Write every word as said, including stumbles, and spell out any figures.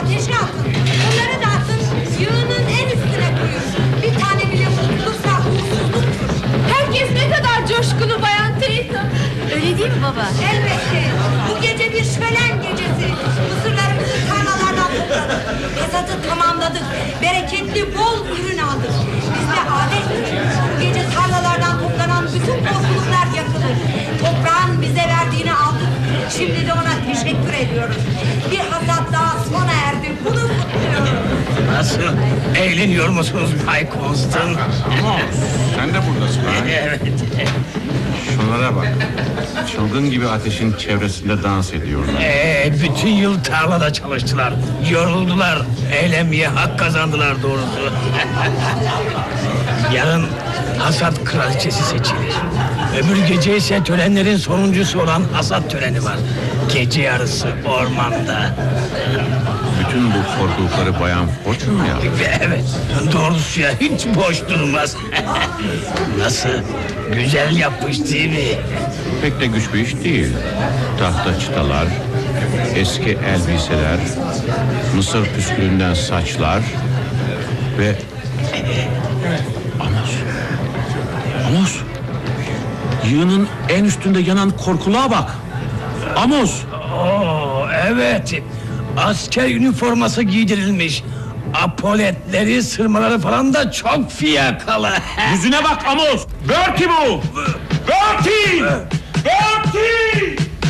ateşe atın. Bunları da atın, yığının en üstüne koyun. Bir tane bile mutluluksa uğursuzluktur. Herkes ne kadar coşkulu Bayan Teyze. Öyle değil mi baba? Elbette. Bu gece bir şölen gecesi. Mısırlarımızı tarlalardan topladık. Hasadı tamamladık. Bereketli bol ürün aldık. Bizde adettir. Bu gece tarlalardan toplanan bütün korkuluklar yakılır. Toprağın bize verdiğini aldık. Şimdi de ona teşekkür ediyoruz. Bir hasat daha sona erdi. Bunu kutluyorum. Nasıl? Eğleniyor musunuz Bay Constant? Sen de buradasın ha? Evet. Şunlara bak. Çılgın gibi ateşin çevresinde dans ediyorlar. Ee, bütün yıl tarlada çalıştılar. Yoruldular. Eğlenmeye hak kazandılar doğrusu. Yarın hasat kraliçesi seçilir. Öbür gece ise törenlerin sonuncusu olan hasat töreni var. Gece yarısı ormanda. Bütün bu korkulukları Bayan Fortune mu yaptı? Evet, doğrusu ya hiç boş durmaz. Nasıl? Güzel yapmış değil mi? Pek de güç bir iş değil. Tahta çıtalar, eski elbiseler, mısır püskülünden saçlar ve... Amos! Amos! Yığının en üstünde yanan korkuluğa bak! Amos! Oo, evet. Asker üniforması giydirilmiş. Apoletleri, sırmaları falan da çok fiyakalı. Yüzüne bak Amos! Bertie bu! Bertie! Bertie!